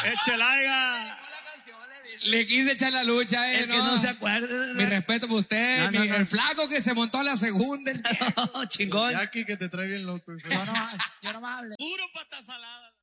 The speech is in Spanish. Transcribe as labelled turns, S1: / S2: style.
S1: ¡Echelaiga!
S2: Le quise echar la lucha,
S3: El que no se acuerda.
S2: Mi respeto por usted,
S3: No.
S2: el flaco que se montó a la segunda.
S3: Chingón.
S1: Jackie que te trae bien loco.
S4: Yo no me hable.
S1: Puro pata salada.